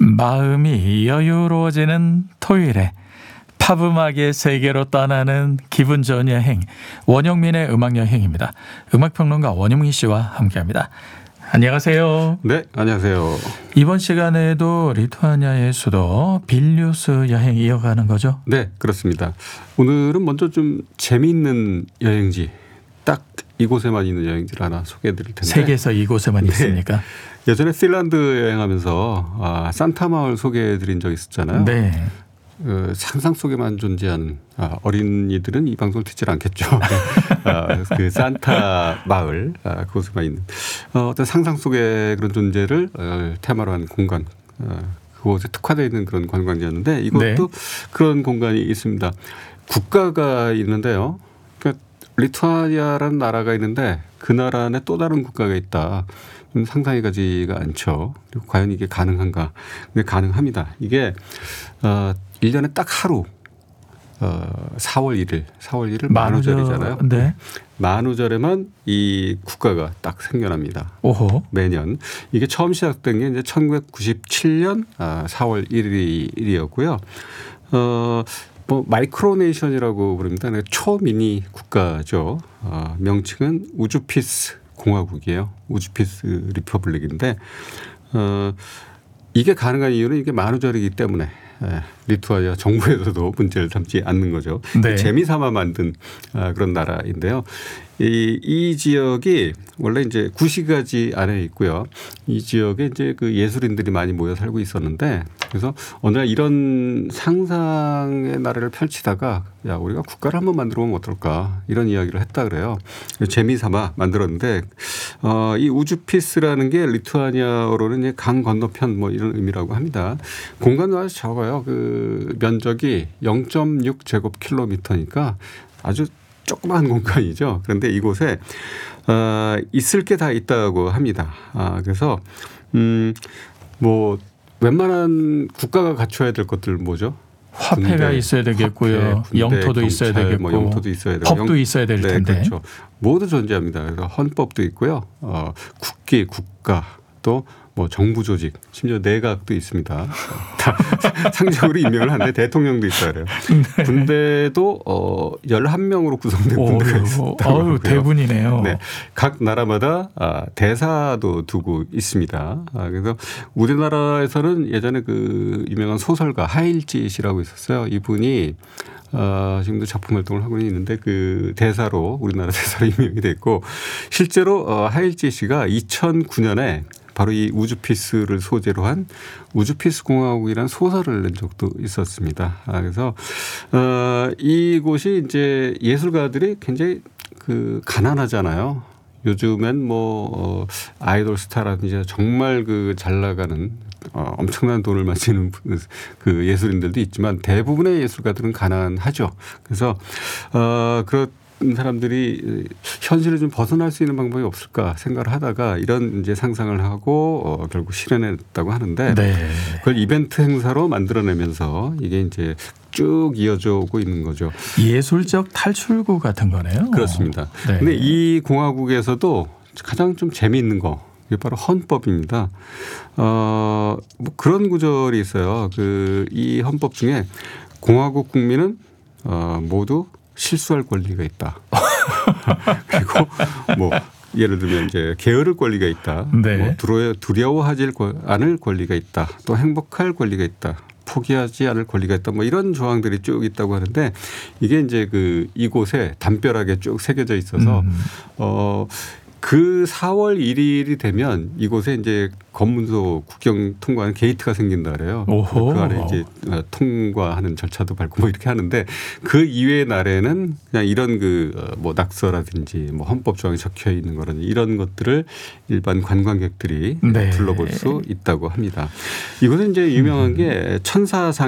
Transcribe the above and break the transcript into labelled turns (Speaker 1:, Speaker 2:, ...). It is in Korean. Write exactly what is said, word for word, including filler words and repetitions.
Speaker 1: 마음이 여유로워지는 토요일에 팝 음악의 세계로 떠나는 기분 좋은 여행, 원영민의 음악여행입니다. 음악평론가 원영민 씨와 함께합니다. 안녕하세요.
Speaker 2: 네, 안녕하세요.
Speaker 1: 이번 시간에도 리투아니아의 수도 빌뉴스 여행 이어가는 거죠?
Speaker 2: 네, 그렇습니다. 오늘은 먼저 좀 재미있는 여행지, 딱 이곳에만 있는 여행지를 하나 소개해드릴 텐데.
Speaker 1: 세계에서 이곳에만
Speaker 2: 네.
Speaker 1: 있습니까?
Speaker 2: 예전에 핀란드 여행하면서 아, 산타 마을 소개해드린 적 있었잖아요.
Speaker 1: 네.
Speaker 2: 그 상상 속에만 존재하는 아, 어린이들은 이 방송을 듣질 않겠죠. 아, 그 산타 마을 아, 그곳에만 있는 어, 어떤 상상 속의 그런 존재를 어, 테마로 한 공간, 어, 그곳에 특화되어 있는 그런 관광지였는데 이것도
Speaker 1: 네.
Speaker 2: 그런 공간이 있습니다. 국가가 있는데요. 그러니까 리투아니아라는 나라가 있는데 그 나라 안에 또 다른 국가가 있다. 상상이 가지가 않죠. 그리고 과연 이게 가능한가? 근데 가능합니다. 이게 어, 일 년에 딱 하루 어, 사월 일일, 사월 일일 만우절이잖아요.
Speaker 1: 네.
Speaker 2: 만우절에만 이 국가가 딱 생겨납니다.
Speaker 1: 오호.
Speaker 2: 매년. 이게 처음 시작된 게 이제 천구백구십칠 년 아, 사월 일일이었고요. 어, 뭐 마이크로네이션이라고 부릅니다. 초미니 국가죠. 어, 명칭은 우주피스 공화국이에요. 우주피스 리퍼블릭인데 어, 이게 가능한 이유는 이게 만우절이기 때문에 예, 리투아니아 정부에서도 문제를 삼지 않는 거죠.
Speaker 1: 네.
Speaker 2: 재미삼아 만든 아, 그런 나라인데요. 이, 이 지역이 원래 이제 구시가지 안에 있고요. 이 지역에 이제 그 예술인들이 많이 모여 살고 있었는데 그래서 어느 날 이런 상상의 나라를 펼치다가 야 우리가 국가를 한번 만들어 보면 어떨까 이런 이야기를 했다 그래요. 재미삼아 만들었는데 어, 이 우주피스라는 게 리투아니아어로는 이제 강 건너편 뭐 이런 의미라고 합니다. 공간도 아주 적어요. 그 면적이 영 점 육 제곱킬로미터니까 아주 조그마한 공간이죠. 그런데 이곳에 어, 있을 게 다 있다고 합니다. 아, 그래서 음, 뭐 웬만한 국가가 갖춰야 될 것들 뭐죠?
Speaker 1: 화폐가
Speaker 2: 군대,
Speaker 1: 있어야 되겠고요.
Speaker 2: 화폐, 군대,
Speaker 1: 영토도
Speaker 2: 경찰,
Speaker 1: 있어야 되겠고
Speaker 2: 뭐 영토도 있어야 되고
Speaker 1: 법도
Speaker 2: 영,
Speaker 1: 있어야 될
Speaker 2: 네,
Speaker 1: 텐데.
Speaker 2: 그렇죠. 모두 존재합니다. 그래서 헌법도 있고요. 어, 국기, 국가 또 뭐 정부 조직, 심지어 내각도 있습니다. 다 상징적으로 임명을 하는데 대통령도 있어야 해요. 군대도 어, 열한 명으로 구성된
Speaker 1: 오,
Speaker 2: 군대가 있습니다.
Speaker 1: 어우, 대군이네요.
Speaker 2: 네, 각 나라마다 아, 대사도 두고 있습니다. 아, 그래서 우리나라에서는 예전에 그 유명한 소설가 하일지 씨라고 있었어요. 이분이 어, 지금도 작품 활동을 하고 있는데 그 대사로 우리나라 대사로 임명이 됐고 실제로 어, 하일지 씨가 이천구 년에 바로 이 우주피스를 소재로 한 우주피스 공화국이라는 소설을 낸 적도 있었습니다. 아, 그래서 어, 이곳이 이제 예술가들이 굉장히 그 가난하잖아요. 요즘엔 뭐 어, 아이돌 스타라든지 정말 그 잘 나가는 어, 엄청난 돈을 마시는 그 예술인들도 있지만 대부분의 예술가들은 가난하죠. 그래서 어, 그런 사람들이 현실을 좀 벗어날 수 있는 방법이 없을까 생각을 하다가 이런 이제 상상을 하고 어, 결국 실현했다고 하는데 네. 그걸 이벤트 행사로 만들어내면서 이게 이제 쭉 이어져 오고 있는 거죠.
Speaker 1: 예술적 탈출구 같은 거네요.
Speaker 2: 그렇습니다. 그런데 네. 이 공화국에서도 가장 좀 재미있는 거 이게 바로 헌법입니다. 어, 뭐 그런 구절이 있어요. 그 이 헌법 중에 공화국 국민은 어, 모두 실수할 권리가 있다. 그리고 뭐 예를 들면 이제 게으를 권리가 있다.
Speaker 1: 네.
Speaker 2: 뭐 두려워하지 않을 권리가 있다. 또 행복할 권리가 있다. 포기하지 않을 권리가 있다. 뭐 이런 조항들이 쭉 있다고 하는데 이게 이제 그 이곳에 담벼락에 쭉 새겨져 있어서 음. 어. 그 사월 일일이 되면 이곳에 이제 검문소 국경 통과하는 게이트가 생긴다 그래요. 오호. 그 안에 이제 통과하는 절차도 밟고 뭐 이렇게 하는데 그 이외의 날에는 그냥 이런 그 뭐 낙서라든지 뭐 헌법 조항이 적혀 있는 거라든지 이런 것들을 일반 관광객들이 네. 둘러볼 수 있다고 합니다. 이곳은 이제 유명한 게 천사상